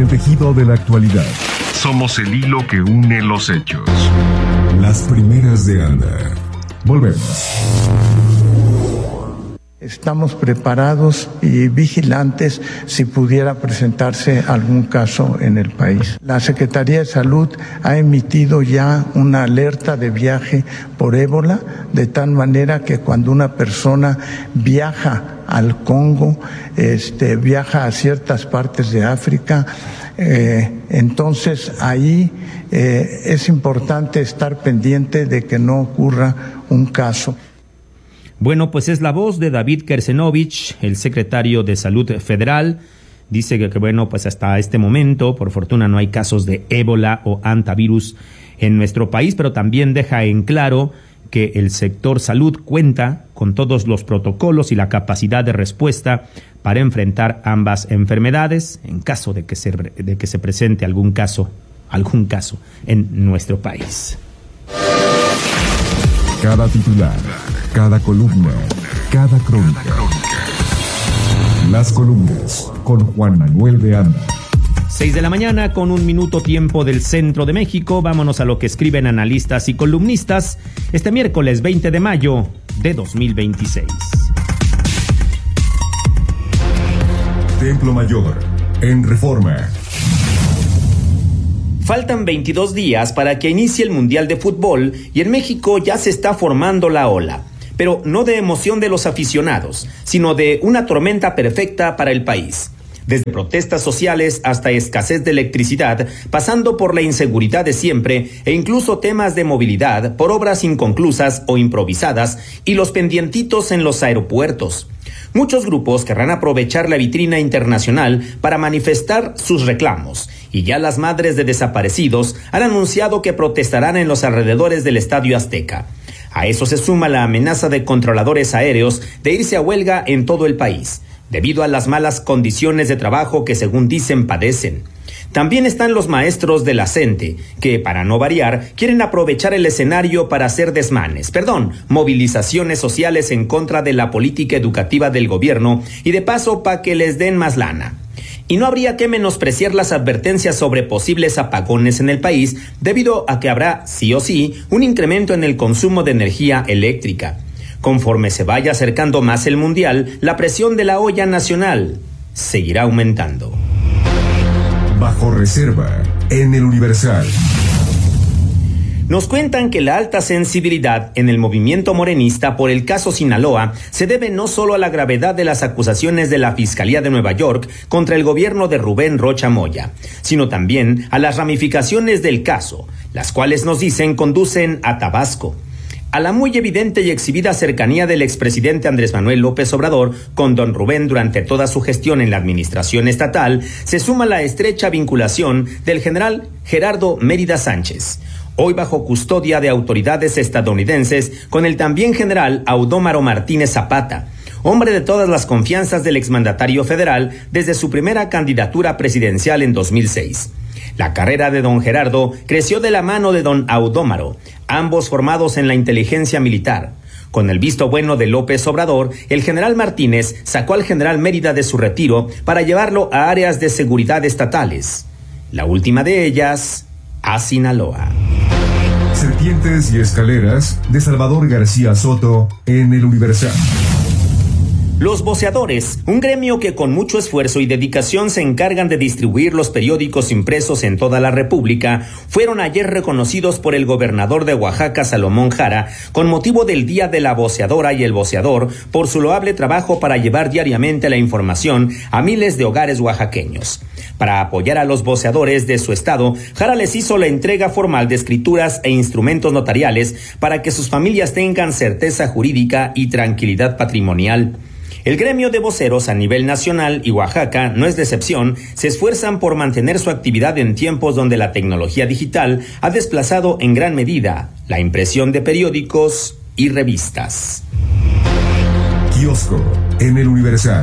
tejido de la actualidad. Somos el hilo que une los hechos. Las primeras de Anda. Volvemos. Estamos preparados y vigilantes si pudiera presentarse algún caso en el país. La Secretaría de Salud ha emitido ya una alerta de viaje por ébola, de tal manera que cuando una persona viaja al Congo, viaja a ciertas partes de África, entonces ahí es importante estar pendiente de que no ocurra un caso. Bueno, pues es la voz de David Kersenovich, el secretario de Salud Federal. Dice que bueno, pues hasta este momento, por fortuna, no hay casos de ébola o hantavirus en nuestro país, pero también deja en claro que el sector salud cuenta con todos los protocolos y la capacidad de respuesta para enfrentar ambas enfermedades en caso de que se presente algún caso en nuestro país. Cada titular, cada columna, cada crónica. Las columnas con Juan Manuel de Anda. 6 de la mañana con 1 minuto tiempo del centro de México. Vámonos a lo que escriben analistas y columnistas este miércoles 20 de mayo de 2026. Templo Mayor, en Reforma. Faltan 22 días para que inicie el Mundial de Fútbol y en México ya se está formando la ola, pero no de emoción de los aficionados, sino de una tormenta perfecta para el país. Desde protestas sociales hasta escasez de electricidad, pasando por la inseguridad de siempre e incluso temas de movilidad por obras inconclusas o improvisadas y los pendientitos en los aeropuertos. Muchos grupos querrán aprovechar la vitrina internacional para manifestar sus reclamos, y ya las madres de desaparecidos han anunciado que protestarán en los alrededores del Estadio Azteca. A eso se suma la amenaza de controladores aéreos de irse a huelga en todo el país, debido a las malas condiciones de trabajo que, según dicen, padecen. También están los maestros de la CENTE, que, para no variar, quieren aprovechar el escenario para hacer movilizaciones sociales en contra de la política educativa del gobierno y de paso para que les den más lana. Y no habría que menospreciar las advertencias sobre posibles apagones en el país, debido a que habrá, sí o sí, un incremento en el consumo de energía eléctrica. Conforme se vaya acercando más el Mundial, la presión de la olla nacional seguirá aumentando. Bajo reserva, en el Universal. Nos cuentan que la alta sensibilidad en el movimiento morenista por el caso Sinaloa se debe no solo a la gravedad de las acusaciones de la Fiscalía de Nueva York contra el gobierno de Rubén Rocha Moya, sino también a las ramificaciones del caso, las cuales nos dicen conducen a Tabasco. A la muy evidente y exhibida cercanía del expresidente Andrés Manuel López Obrador con don Rubén durante toda su gestión en la administración estatal, se suma la estrecha vinculación del general Gerardo Mérida Sánchez, hoy bajo custodia de autoridades estadounidenses, con el también general Audómaro Martínez Zapata, hombre de todas las confianzas del exmandatario federal desde su primera candidatura presidencial en 2006. La carrera de don Gerardo creció de la mano de don Audómaro, ambos formados en la inteligencia militar. Con el visto bueno de López Obrador, el general Martínez sacó al general Mérida de su retiro para llevarlo a áreas de seguridad estatales. La última de ellas, a Sinaloa. Serpientes y escaleras, de Salvador García Soto, en el Universal. Los voceadores, un gremio que con mucho esfuerzo y dedicación se encargan de distribuir los periódicos impresos en toda la República, fueron ayer reconocidos por el gobernador de Oaxaca, Salomón Jara, con motivo del Día de la Voceadora y el Voceador, por su loable trabajo para llevar diariamente la información a miles de hogares oaxaqueños. Para apoyar a los voceadores de su estado, Jara les hizo la entrega formal de escrituras e instrumentos notariales para que sus familias tengan certeza jurídica y tranquilidad patrimonial. El gremio de voceros a nivel nacional y Oaxaca no es de excepción, se esfuerzan por mantener su actividad en tiempos donde la tecnología digital ha desplazado en gran medida la impresión de periódicos y revistas. Kiosco, en el Universal.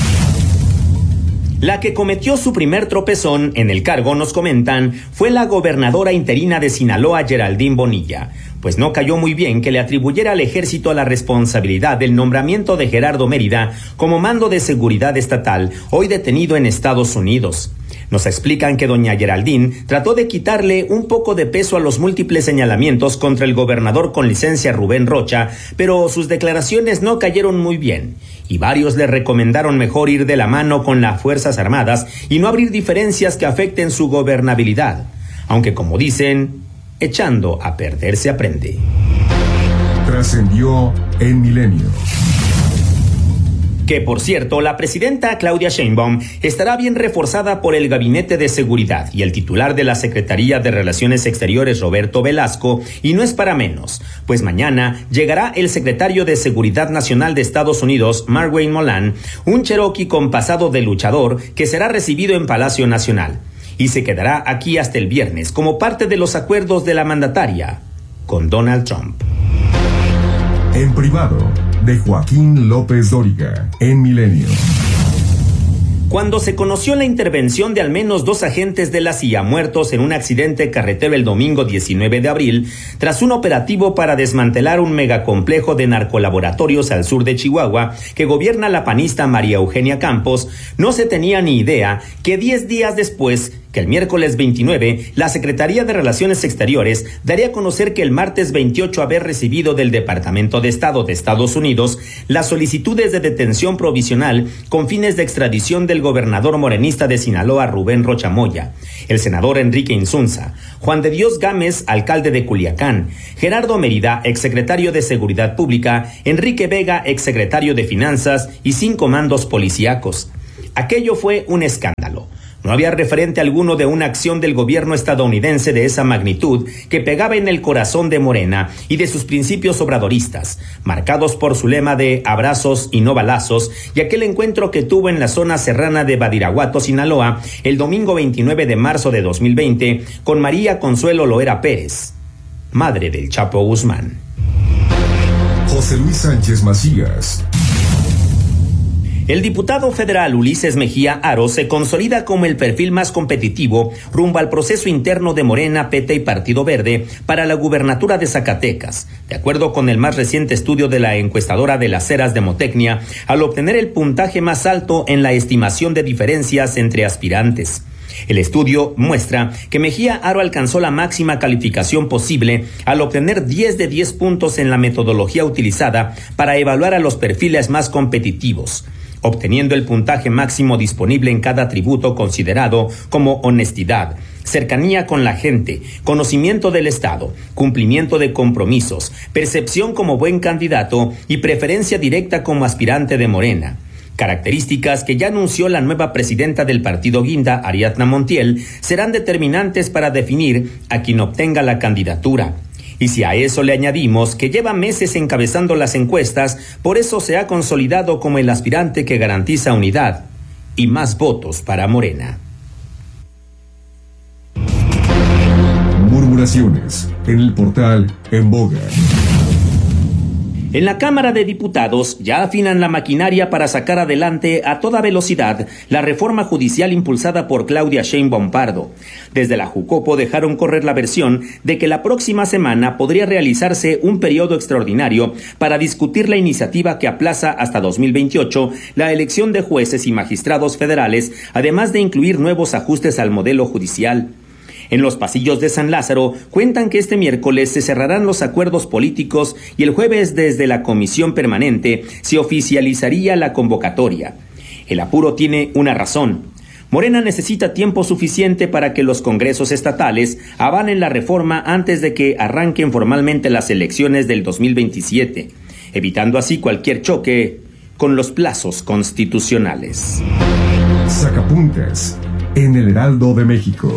La que cometió su primer tropezón en el cargo, nos comentan, fue la gobernadora interina de Sinaloa, Geraldine Bonilla, pues no cayó muy bien que le atribuyera al ejército la responsabilidad del nombramiento de Gerardo Mérida como mando de seguridad estatal, hoy detenido en Estados Unidos. Nos explican que doña Geraldine trató de quitarle un poco de peso a los múltiples señalamientos contra el gobernador con licencia Rubén Rocha, pero sus declaraciones no cayeron muy bien, y varios le recomendaron mejor ir de la mano con las Fuerzas Armadas y no abrir diferencias que afecten su gobernabilidad, aunque como dicen, echando a perder se aprende. Trascendió en Milenio. Que, por cierto, la presidenta Claudia Sheinbaum estará bien reforzada por el Gabinete de Seguridad y el titular de la Secretaría de Relaciones Exteriores, Roberto Velasco, y no es para menos, pues mañana llegará el secretario de Seguridad Nacional de Estados Unidos, Markwayne Mullin, un cherokee con pasado de luchador que será recibido en Palacio Nacional y se quedará aquí hasta el viernes como parte de los acuerdos de la mandataria con Donald Trump. En privado, de Joaquín López Dóriga, en Milenio. Cuando se conoció la intervención de al menos 2 agentes de la CIA muertos en un accidente carretero el domingo 19 de abril, tras un operativo para desmantelar un megacomplejo de narcolaboratorios al sur de Chihuahua que gobierna la panista María Eugenia Campos, no se tenía ni idea que 10 días después, que el miércoles 29, la Secretaría de Relaciones Exteriores daría a conocer que el martes 28 haber recibido del Departamento de Estado de Estados Unidos las solicitudes de detención provisional con fines de extradición del gobernador morenista de Sinaloa, Rubén Rocha Moya, el senador Enrique Insunza, Juan de Dios Gámez, alcalde de Culiacán, Gerardo Mérida, exsecretario de Seguridad Pública, Enrique Vega, exsecretario de Finanzas y 5 mandos policíacos. Aquello fue un escándalo. No había referente alguno de una acción del gobierno estadounidense de esa magnitud que pegaba en el corazón de Morena y de sus principios obradoristas, marcados por su lema de abrazos y no balazos, y aquel encuentro que tuvo en la zona serrana de Badiraguato, Sinaloa, el domingo 29 de marzo de 2020, con María Consuelo Loera Pérez, madre del Chapo Guzmán. José Luis Sánchez Macías. El diputado federal Ulises Mejía Aro se consolida como el perfil más competitivo rumbo al proceso interno de Morena, PT y Partido Verde para la gubernatura de Zacatecas, de acuerdo con el más reciente estudio de la encuestadora de las Heras Demotecnia, al obtener el puntaje más alto en la estimación de diferencias entre aspirantes. El estudio muestra que Mejía Aro alcanzó la máxima calificación posible al obtener 10 de 10 puntos en la metodología utilizada para evaluar a los perfiles más competitivos, obteniendo el puntaje máximo disponible en cada atributo considerado como honestidad, cercanía con la gente, conocimiento del Estado, cumplimiento de compromisos, percepción como buen candidato y preferencia directa como aspirante de Morena. Características que ya anunció la nueva presidenta del partido Guinda, Ariadna Montiel, serán determinantes para definir a quien obtenga la candidatura. Y si a eso le añadimos que lleva meses encabezando las encuestas, por eso se ha consolidado como el aspirante que garantiza unidad y más votos para Morena. Murmuraciones en el portal En Boga. En la Cámara de Diputados ya afinan la maquinaria para sacar adelante a toda velocidad la reforma judicial impulsada por Claudia Sheinbaum Pardo. Desde la Jucopo dejaron correr la versión de que la próxima semana podría realizarse un periodo extraordinario para discutir la iniciativa que aplaza hasta 2028 la elección de jueces y magistrados federales, además de incluir nuevos ajustes al modelo judicial. En los pasillos de San Lázaro cuentan que este miércoles se cerrarán los acuerdos políticos y el jueves desde la Comisión Permanente se oficializaría la convocatoria. El apuro tiene una razón. Morena necesita tiempo suficiente para que los congresos estatales avalen la reforma antes de que arranquen formalmente las elecciones del 2027, evitando así cualquier choque con los plazos constitucionales. Sacapuntas en el Heraldo de México.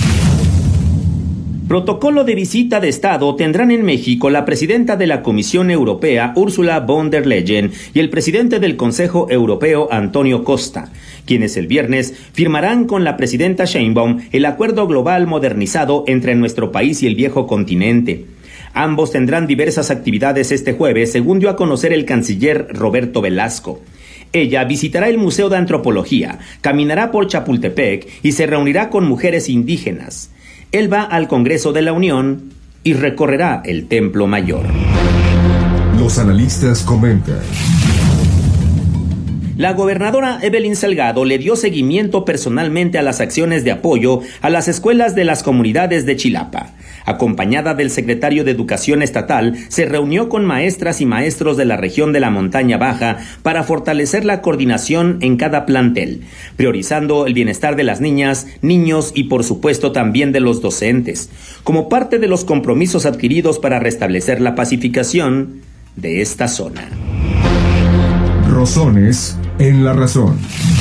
Protocolo de visita de Estado tendrán en México la presidenta de la Comisión Europea, Ursula von der Leyen, y el presidente del Consejo Europeo, Antonio Costa, quienes el viernes firmarán con la presidenta Sheinbaum el acuerdo global modernizado entre nuestro país y el viejo continente. Ambos tendrán diversas actividades este jueves, según dio a conocer el canciller Roberto Velasco. Ella visitará el Museo de Antropología, caminará por Chapultepec y se reunirá con mujeres indígenas. Él va al Congreso de la Unión y recorrerá el Templo Mayor. Los analistas comentan. La gobernadora Evelyn Salgado le dio seguimiento personalmente a las acciones de apoyo a las escuelas de las comunidades de Chilapa. Acompañada del secretario de Educación Estatal, se reunió con maestras y maestros de la región de la Montaña Baja para fortalecer la coordinación en cada plantel, priorizando el bienestar de las niñas, niños y por supuesto también de los docentes, como parte de los compromisos adquiridos para restablecer la pacificación de esta zona. Rosones en la razón.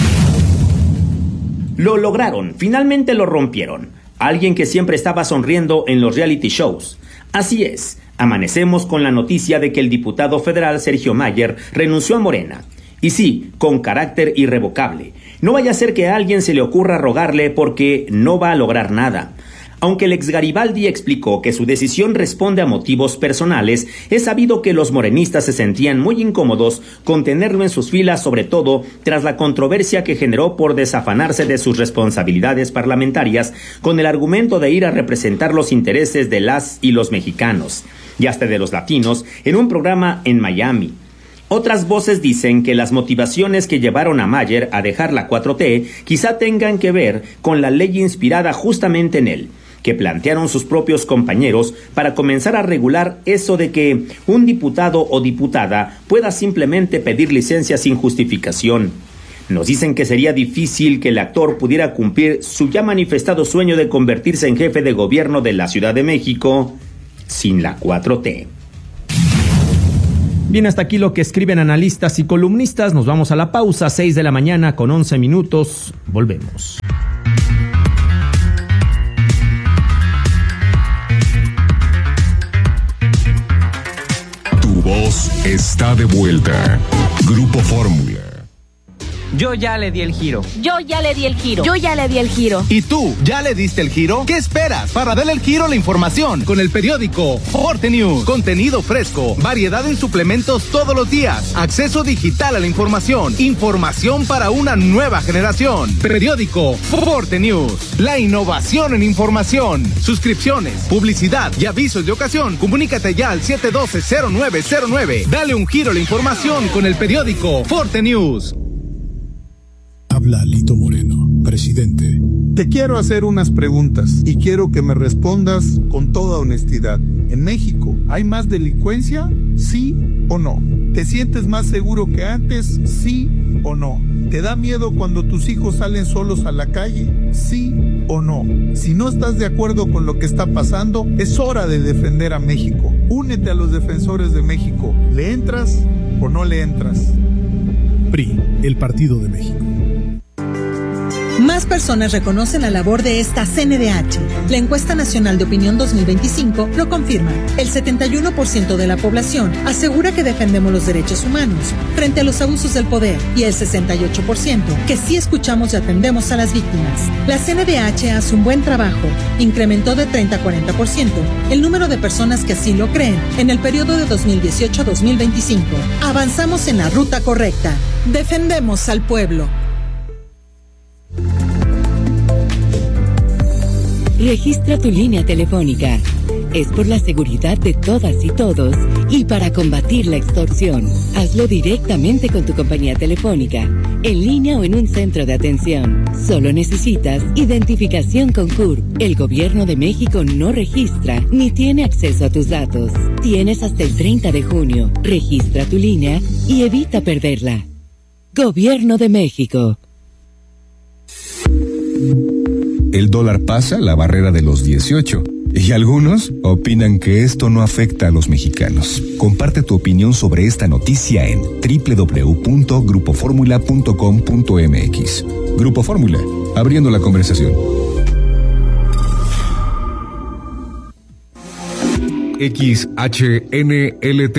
Lo lograron, finalmente lo rompieron. Alguien que siempre estaba sonriendo en los reality shows. Así es, amanecemos con la noticia de que el diputado federal Sergio Mayer renunció a Morena. Y sí, con carácter irrevocable. No vaya a ser que a alguien se le ocurra rogarle porque no va a lograr nada. Aunque el ex Garibaldi explicó que su decisión responde a motivos personales, es sabido que los morenistas se sentían muy incómodos con tenerlo en sus filas, sobre todo tras la controversia que generó por desafanarse de sus responsabilidades parlamentarias con el argumento de ir a representar los intereses de las y los mexicanos, y hasta de los latinos, en un programa en Miami. Otras voces dicen que las motivaciones que llevaron a Mayer a dejar la 4T quizá tengan que ver con la ley inspirada justamente en él, que plantearon sus propios compañeros para comenzar a regular eso de que un diputado o diputada pueda simplemente pedir licencia sin justificación. Nos dicen que sería difícil que el actor pudiera cumplir su ya manifestado sueño de convertirse en jefe de gobierno de la Ciudad de México sin la 4T. Bien, hasta aquí lo que escriben analistas y columnistas. Nos vamos a la pausa, 6 de la mañana con 11 minutos. Volvemos. Voz está de vuelta. Grupo Fórmula. Yo ya le di el giro. Yo ya le di el giro. Yo ya le di el giro. ¿Y tú, ya le diste el giro? ¿Qué esperas para darle el giro a la información? Con el periódico Forte News. Contenido fresco, variedad en suplementos todos los días, acceso digital a la información, información para una nueva generación. Periódico Forte News. La innovación en información. Suscripciones, publicidad y avisos de ocasión. Comunícate ya al 712-0909. Dale un giro a la información con el periódico Forte News. Habla Lito Moreno, presidente. Te quiero hacer unas preguntas y quiero que me respondas con toda honestidad. ¿En México hay más delincuencia? ¿Sí o no? ¿Te sientes más seguro que antes? ¿Sí o no? ¿Te da miedo cuando tus hijos salen solos a la calle? ¿Sí o no? Si no estás de acuerdo con lo que está pasando, es hora de defender a México. Únete a los defensores de México. ¿Le entras o no le entras? PRI, el Partido de México. Más personas reconocen la labor de esta CNDH. La encuesta nacional de opinión 2025 lo confirma. El 71% de la población asegura que defendemos los derechos humanos frente a los abusos del poder y el 68% que sí escuchamos y atendemos a las víctimas. La CNDH hace un buen trabajo. Incrementó de 30 a 40% el número de personas que así lo creen en el periodo de 2018 a 2025. Avanzamos en la ruta correcta. Defendemos al pueblo. Registra tu línea telefónica. Es por la seguridad de todas y todos y para combatir la extorsión. Hazlo directamente con tu compañía telefónica, en línea o en un centro de atención. Solo necesitas identificación con CURP. El Gobierno de México no registra ni tiene acceso a tus datos. Tienes hasta el 30 de junio. Registra tu línea y evita perderla. Gobierno de México. El dólar pasa la barrera de los 18 y algunos opinan que esto no afecta a los mexicanos. Comparte tu opinión sobre esta noticia en www.grupoformula.com.mx. Grupo Fórmula, abriendo la conversación. XHNLT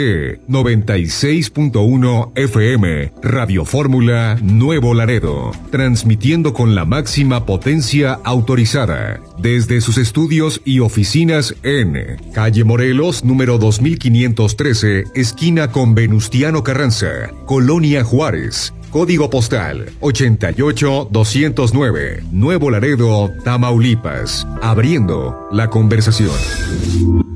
96.1 FM Radio Fórmula Nuevo Laredo, transmitiendo con la máxima potencia autorizada desde sus estudios y oficinas en calle Morelos número 2513, esquina con Venustiano Carranza, Colonia Juárez. Código postal 88209, Nuevo Laredo, Tamaulipas. Abriendo la conversación.